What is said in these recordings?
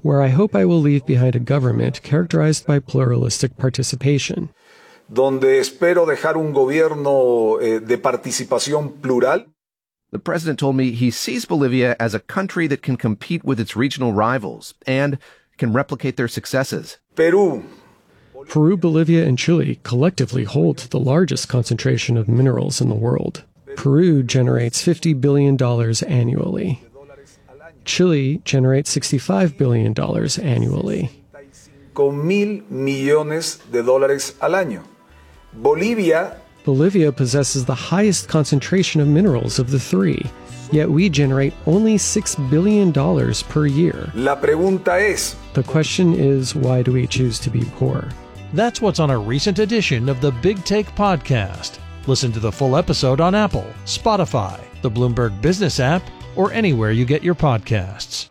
where I hope I will leave behind a government characterized by pluralistic participation. Donde espero dejar un gobierno de participación plural. The president told me he sees Bolivia as a country that can compete with its regional rivals and can replicate their successes. Peru, Bolivia, and Chile collectively hold the largest concentration of minerals in the world. Peru generates $50 billion annually. Chile generates $65 billion annually. $1,000 millones al año. Bolivia possesses the highest concentration of minerals of the three, yet we generate only $6 billion per year. La pregunta es, the question is, why do we choose to be poor? That's what's on a recent edition of the Big Take podcast. Listen to the full episode on Apple, Spotify, the Bloomberg Business app, or anywhere you get your podcasts.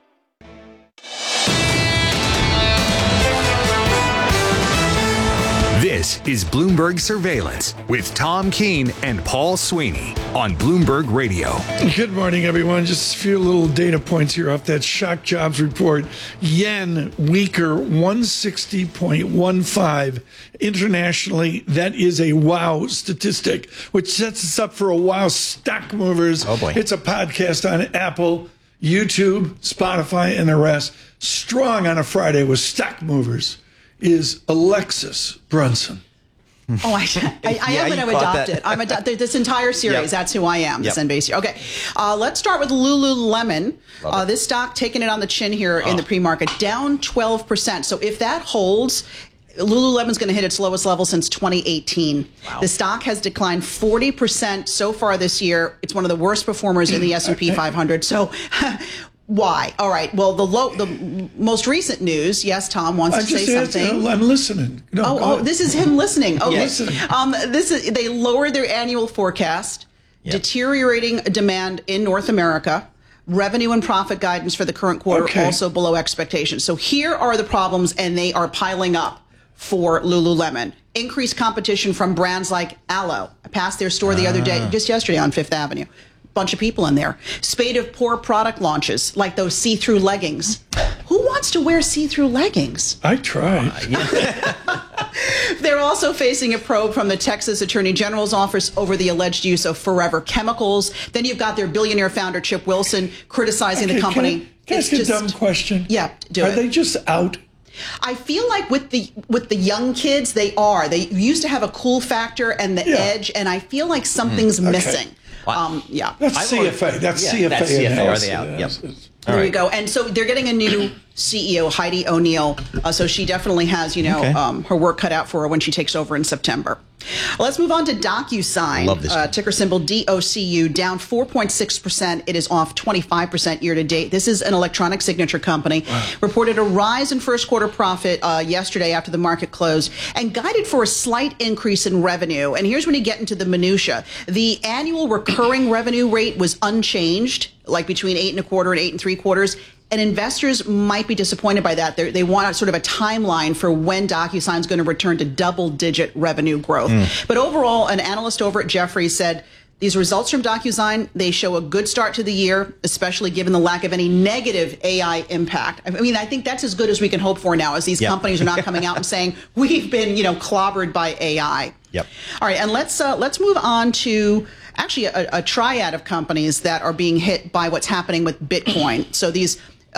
This is Bloomberg Surveillance with Tom Keene and Paul Sweeney on Bloomberg Radio. Good morning, everyone. Just a few little data points here off that shock jobs report. Yen weaker, 160.15. Internationally, that is a wow statistic, which sets us up for a wow stock movers. Oh, boy. It's a podcast on Apple, YouTube, Spotify, and the rest. Strong on a Friday with stock movers is Alexis Brunson. Oh, I am going to adopt it. I'm adopted this entire series. Yep. That's who I am. This NBC. Okay, let's start with Lululemon. This stock taking it on the chin here in the pre-market, down 12%. So if that holds, Lululemon's going to hit its lowest level since 2018. Wow. The stock has declined 40% so far this year. It's one of the worst performers in the S&P 500. So. Why? All right. Well, the most recent news. Yes, Tom wants to say something. I'm listening. No, this is him listening. Okay. Yes. They lowered their annual forecast, deteriorating demand in North America. Revenue and profit guidance for the current quarter also below expectations. So here are the problems, and they are piling up for Lululemon. Increased competition from brands like Alo. I passed their store the other day, just yesterday on Fifth Avenue. Bunch of people in there. Spate of poor product launches, like those see-through leggings. Who wants to wear see-through leggings? I tried. They're also facing a probe from the Texas Attorney General's office over the alleged use of forever chemicals. Then you've got their billionaire founder, Chip Wilson, criticizing the company. Can I ask a dumb question? Yeah, do it. Are they just out? I feel like with the young kids, they are. They used to have a cool factor and the edge, and I feel like something's missing. That's CFA. That's CFA. Are they out? Yep. There you go. And so they're getting a new CEO, Heidi O'Neill. So she definitely has, her work cut out for her when she takes over in September. Let's move on to DocuSign. Love this ticker symbol DOCU, down 4.6%. It is off 25% year to date. This is an electronic signature company. Wow. Reported a rise in first quarter profit yesterday after the market closed and guided for a slight increase in revenue. And here's when you get into the minutia. The annual recurring revenue rate was unchanged, like between 8.25% and 8.75%. And investors might be disappointed by that. They want sort of a timeline for when DocuSign's going to return to double-digit revenue growth. But overall, an analyst over at Jefferies said these results from DocuSign, they show a good start to the year, especially given the lack of any negative AI impact. I mean, I think that's as good as we can hope for now, as these companies are not coming out and saying we've been, clobbered by AI. Yep. All right, and let's move on to actually a triad of companies that are being hit by what's happening with Bitcoin. So these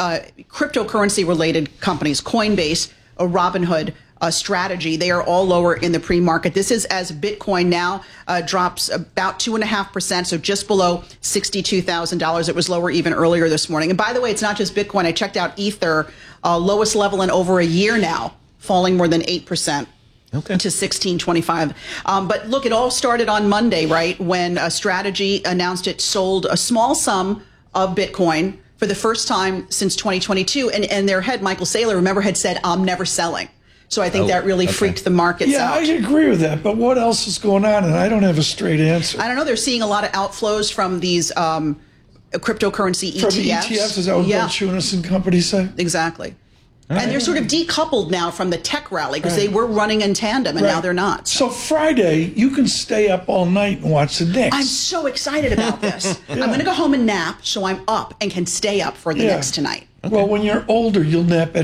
cryptocurrency-related companies, Coinbase, Robinhood, Strategy, they are all lower in the pre-market. This is as Bitcoin now drops about 2.5%, so just below $62,000. It was lower even earlier this morning. And by the way, it's not just Bitcoin. I checked out Ether, lowest level in over a year now, falling more than 8%. To 1625. But look, it all started on Monday, right, when Strategy announced it sold a small sum of Bitcoin for the first time since 2022. And their head, Michael Saylor, remember, had said, I'm never selling. So I think that really freaked the markets out. Yeah, I agree with that. But what else is going on? And I don't have a straight answer. I don't know. They're seeing a lot of outflows from these cryptocurrency ETFs. From ETFs? Is that what Bill Chunas and company say? Exactly. And they're sort of decoupled now from the tech rally because they were running in tandem and now they're not. So Friday, you can stay up all night and watch the Knicks. I'm so excited about this. I'm going to go home and nap so I'm up and can stay up for the Knicks tonight. Well, when you're older, you'll nap